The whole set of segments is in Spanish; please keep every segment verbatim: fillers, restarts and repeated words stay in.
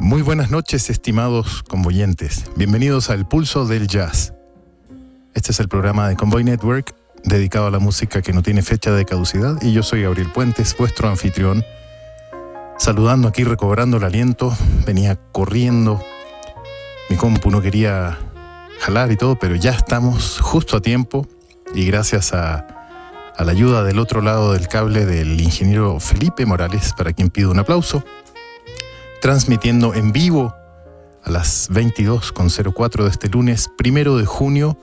Muy buenas noches, estimados convoyentes. Bienvenidos a El Pulso del Jazz. Este es el programa de Convoy Network dedicado a la música que no tiene fecha de caducidad, y yo soy Gabriel Puentes, vuestro anfitrión, saludando aquí, recobrando el aliento. Venía corriendo, mi compu no quería jalar y todo, pero ya estamos justo a tiempo, y gracias a, a la ayuda del otro lado del cable del ingeniero Felipe Morales, para quien pido un aplauso, transmitiendo en vivo a las veintidós cero cuatro de este lunes, primero de junio,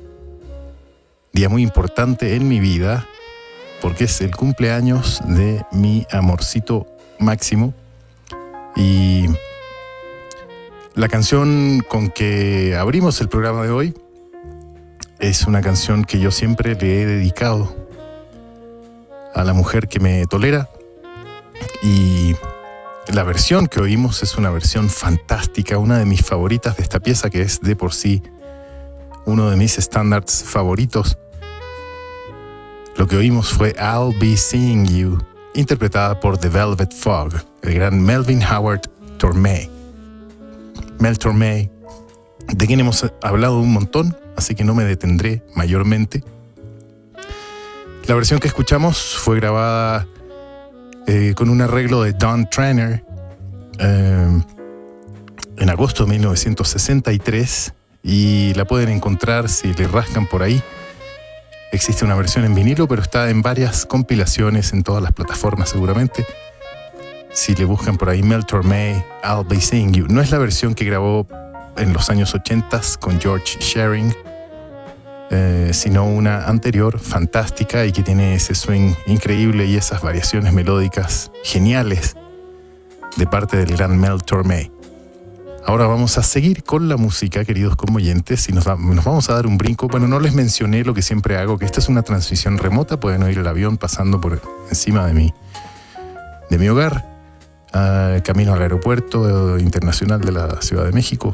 día muy importante en mi vida, porque es el cumpleaños de mi amorcito Máximo. Y la canción con que abrimos el programa de hoy es una canción que yo siempre le he dedicado a la mujer que me tolera, y la versión que oímos es una versión fantástica, una de mis favoritas de esta pieza, que es de por sí uno de mis estándares favoritos. Lo que oímos fue I'll Be Seeing You, interpretada por The Velvet Fog, el gran Melvin Howard Tormé. Mel Tormé, de quien hemos hablado un montón, así que no me detendré mayormente. La versión que escuchamos fue grabada Eh, con un arreglo de Don Trenner eh, en agosto de mil novecientos sesenta y tres, y la pueden encontrar si le rascan por ahí. Existe una versión en vinilo, pero está en varias compilaciones en todas las plataformas seguramente. Si le buscan por ahí Mel Tormé, I'll Be Seeing You. No es la versión que grabó en los años ochenta con George Shearing, Eh, sino una anterior, fantástica, y que tiene ese swing increíble y esas variaciones melódicas geniales de parte del gran Mel Tormé. Ahora vamos a seguir con la música, queridos convoyentes, y nos, va, nos vamos a dar un brinco. Bueno, no les mencioné lo que siempre hago, que esta es una transmisión remota. Pueden oír el avión pasando por encima de mi, de mi hogar, uh, camino al aeropuerto internacional de la Ciudad de México.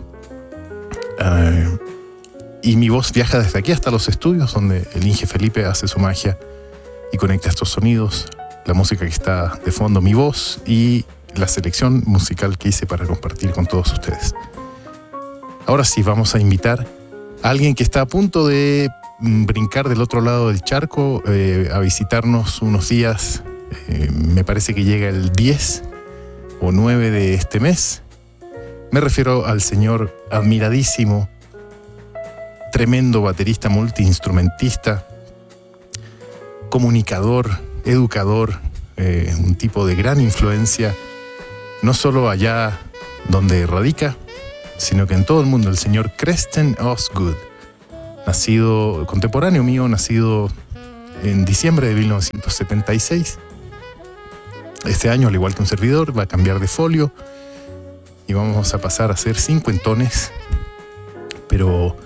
Uh, Y mi voz viaja desde aquí hasta los estudios, donde el Inge Felipe hace su magia y conecta estos sonidos, la música que está de fondo, mi voz y la selección musical que hice para compartir con todos ustedes. Ahora sí, vamos a invitar a alguien que está a punto de brincar del otro lado del charco eh, a visitarnos unos días. Eh, me parece que llega el diez o nueve de este mes. Me refiero al señor admiradísimo, tremendo baterista, multiinstrumentista, comunicador, educador, eh, un tipo de gran influencia, no solo allá donde radica, sino que en todo el mundo, el señor Cresten Osgood, nacido, contemporáneo mío, nacido en diciembre de mil novecientos setenta y seis. Este año, al igual que un servidor, va a cambiar de folio y vamos a pasar a ser cincuentones, pero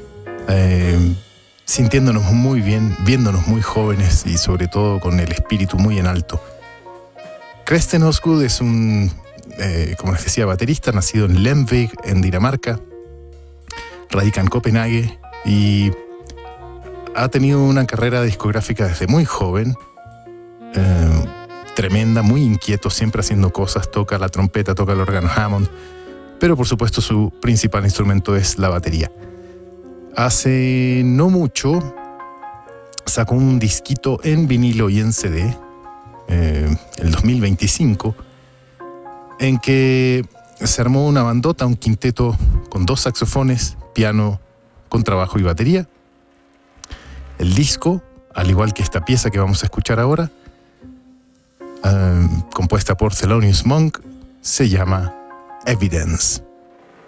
Eh, sintiéndonos muy bien, viéndonos muy jóvenes y sobre todo con el espíritu muy en alto. Cresten Osgood es un, eh, como les decía, baterista, nacido en Lemvig, en Dinamarca, radica en Copenhague y ha tenido una carrera discográfica desde muy joven, eh, tremenda, muy inquieto, siempre haciendo cosas, toca la trompeta, toca el órgano Hammond, pero por supuesto su principal instrumento es la batería. Hace no mucho sacó un disquito en vinilo y en C D, eh, el dos mil veinticinco, en que se armó una bandota, un quinteto con dos saxofones, piano, contrabajo y batería. El disco, al igual que esta pieza que vamos a escuchar ahora, eh, compuesta por Thelonious Monk, se llama Evidence.